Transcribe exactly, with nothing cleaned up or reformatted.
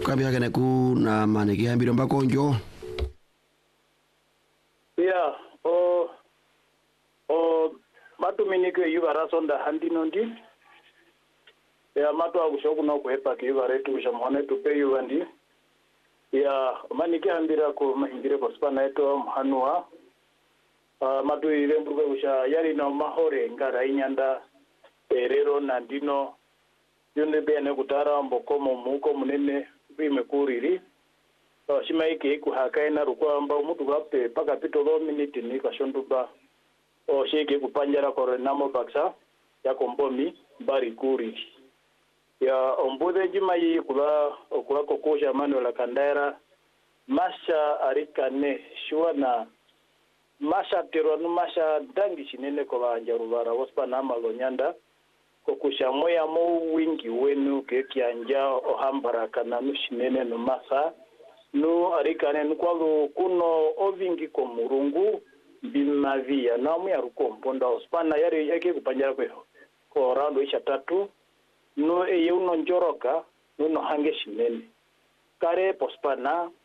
kabia kene ku na maniki ambiro mbakonjo. Yeah, o o matuminike yubara sonda handinondi. Ya matu agushoku no kuhepa ke yubare tu shamone tu pe yubandi. Ya maniki ambira ko mahindire ko spana eto mhanua. Uh, matu iremburuka kusha yari na mahore ngara inyanda erero na ndino yone bene kutara mbokomo muko munene bimekuriri uh, shimaike kuhakaina rukwamba umutu gape paka pito lo minute ni kashonduba o sheke kupanjara kore namo baksa ya kombomi bari kuri ya ombude jimayi kula kula kokosha Manuel Kandera masha arikane shuana masha teronu masha dangi chinene ko banjarubara waspa na malonyanda ko kushamoya mo wingi wenu ke kyanja ohambara kana nushinene no masa no arikane nkwalo kuno ovingi ko murungu bimavia na mu yaruko mponda ospana yari yake kupanjara kwe ko rando isha tatu no eye uno njoroka no hange shinene kare pospana